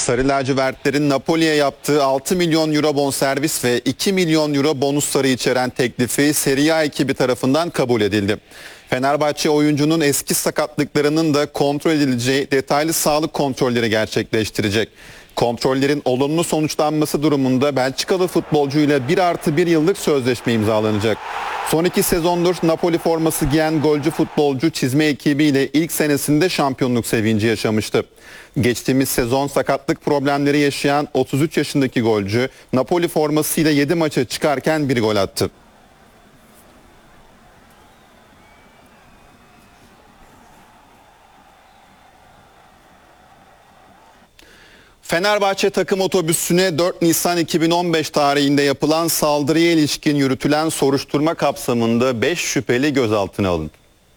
Sarı lacivertlerin Napoli'ye yaptığı 6 milyon euro bonservis ve 2 milyon euro bonusları içeren teklifi Serie A ekibi tarafından kabul edildi. Fenerbahçe oyuncunun eski sakatlıklarının da kontrol edileceği detaylı sağlık kontrolleri gerçekleştirecek. Kontrollerin olumlu sonuçlanması durumunda Belçikalı futbolcuyla 1+1 yıllık sözleşme imzalanacak. Son 2 sezondur Napoli forması giyen golcü futbolcu çizme ekibiyle ilk senesinde şampiyonluk sevinci yaşamıştı. Geçtiğimiz sezon sakatlık problemleri yaşayan 33 yaşındaki golcü Napoli formasıyla 7 maça çıkarken 1 gol attı. Fenerbahçe takım otobüsüne 4 Nisan 2015 tarihinde yapılan saldırıya ilişkin yürütülen soruşturma kapsamında 5 şüpheli gözaltına alındı.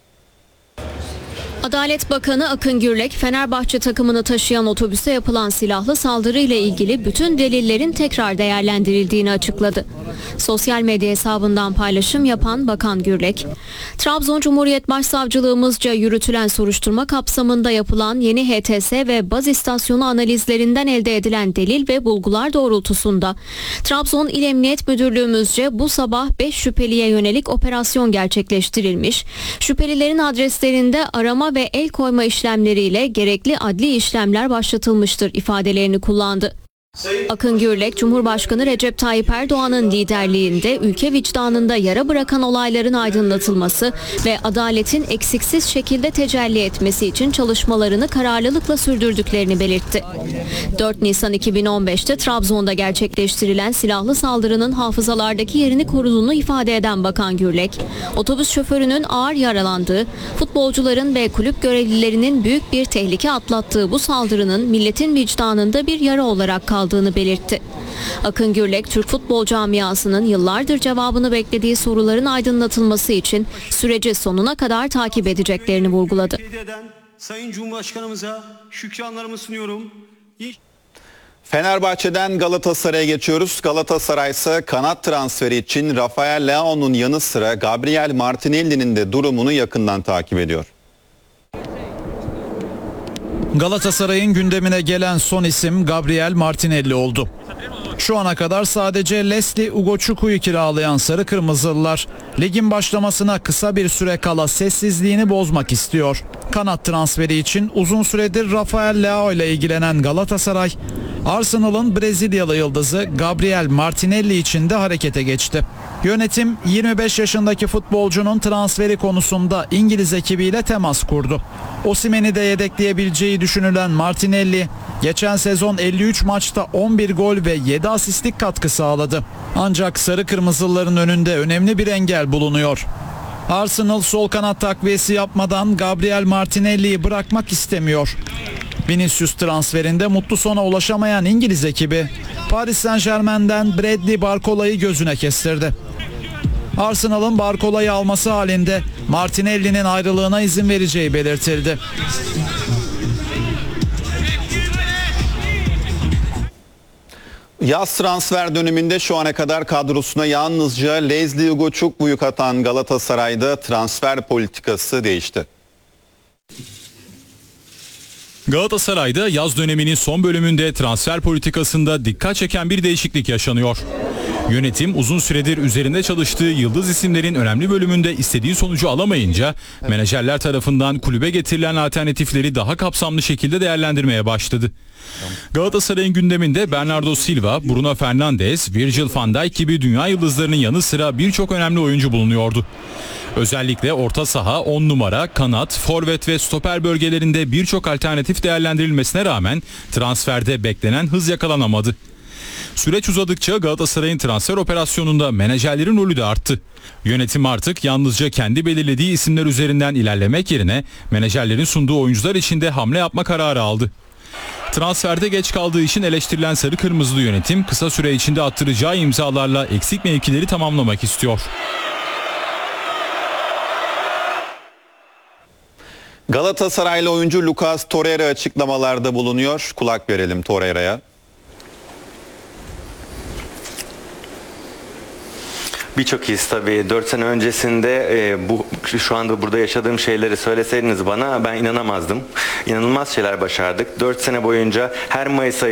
Adalet Bakanı Akın Gürlek, Fenerbahçe takımını taşıyan otobüse yapılan silahlı saldırıyla ilgili bütün delillerin tekrar değerlendirildiğini açıkladı. Sosyal medya hesabından paylaşım yapan Bakan Gürlek, Trabzon Cumhuriyet Başsavcılığımızca yürütülen soruşturma kapsamında yapılan yeni HTS ve baz istasyonu analizlerinden elde edilen delil ve bulgular doğrultusunda Trabzon İl Emniyet Müdürlüğümüzce bu sabah 5 şüpheliye yönelik operasyon gerçekleştirilmiş, şüphelilerin adreslerinde arama ve el koyma işlemleriyle gerekli adli işlemler başlatılmıştır ifadelerini kullandı. Akın Gürlek, Cumhurbaşkanı Recep Tayyip Erdoğan'ın liderliğinde ülke vicdanında yara bırakan olayların aydınlatılması ve adaletin eksiksiz şekilde tecelli etmesi için çalışmalarını kararlılıkla sürdürdüklerini belirtti. 4 Nisan 2015'te Trabzon'da gerçekleştirilen silahlı saldırının hafızalardaki yerini koruduğunu ifade eden Bakan Gürlek, otobüs şoförünün ağır yaralandığı, futbolcuların ve kulüp görevlilerinin büyük bir tehlike atlattığı bu saldırının milletin vicdanında bir yara olarak kaldığını belirtti. Akın Gürlek, Türk futbol camiasının yıllardır cevabını beklediği soruların aydınlatılması için süreci sonuna kadar takip edeceklerini vurguladı. Sayın Cumhurbaşkanımıza şükranlarımı sunuyorum. Fenerbahçe'den Galatasaray'a geçiyoruz. Galatasaray ise kanat transferi için Rafael Leao'nun yanı sıra Gabriel Martinelli'nin de durumunu yakından takip ediyor. Galatasaray'ın gündemine gelen son isim Gabriel Martinelli oldu. Şu ana kadar sadece Leslie Ugochukwu kiralayan Sarı Kırmızılılar ligin başlamasına kısa bir süre kala sessizliğini bozmak istiyor. Kanat transferi için uzun süredir Rafael Leao ile ilgilenen Galatasaray, Arsenal'ın Brezilyalı yıldızı Gabriel Martinelli için de harekete geçti. Yönetim 25 yaşındaki futbolcunun transferi konusunda İngiliz ekibiyle temas kurdu. Osimhen'i de yedekleyebileceği düşünülen Martinelli, geçen sezon 53 maçta 11 gol ve 7 asistlik katkı sağladı. Ancak Sarı Kırmızılıların önünde önemli bir engel bulunuyor. Arsenal sol kanat takviyesi yapmadan Gabriel Martinelli'yi bırakmak istemiyor. Vinicius transferinde mutlu sona ulaşamayan İngiliz ekibi Paris Saint-Germain'den Bradley Barcola'yı gözüne kestirdi. Arsenal'ın Barcola'yı alması halinde Martinelli'nin ayrılığına izin vereceği belirtildi. Yaz transfer döneminde şu ana kadar kadrosuna yalnızca Leslie Ugochukwu katan Galatasaray'da transfer politikası değişti. Galatasaray'da yaz döneminin son bölümünde transfer politikasında dikkat çeken bir değişiklik yaşanıyor. Yönetim uzun süredir üzerinde çalıştığı yıldız isimlerin önemli bölümünde istediği sonucu alamayınca menajerler tarafından kulübe getirilen alternatifleri daha kapsamlı şekilde değerlendirmeye başladı. Galatasaray'ın gündeminde Bernardo Silva, Bruno Fernandes, Virgil van Dijk gibi dünya yıldızlarının yanı sıra birçok önemli oyuncu bulunuyordu. Özellikle orta saha, 10 numara, kanat, forvet ve stoper bölgelerinde birçok alternatif değerlendirilmesine rağmen transferde beklenen hız yakalanamadı. Süreç uzadıkça Galatasaray'ın transfer operasyonunda menajerlerin rolü de arttı. Yönetim artık yalnızca kendi belirlediği isimler üzerinden ilerlemek yerine menajerlerin sunduğu oyuncular için de hamle yapma kararı aldı. Transferde geç kaldığı için eleştirilen Sarı Kırmızılı yönetim kısa süre içinde attıracağı imzalarla eksik mevkileri tamamlamak istiyor. Galatasaraylı oyuncu Lucas Torreira açıklamalarda bulunuyor. Kulak verelim Torreira'ya. Birçok his tabii. 4 sene öncesinde şu anda burada yaşadığım şeyleri söyleseydiniz bana ben inanamazdım. İnanılmaz şeyler başardık. 4 sene boyunca her Mayıs ayı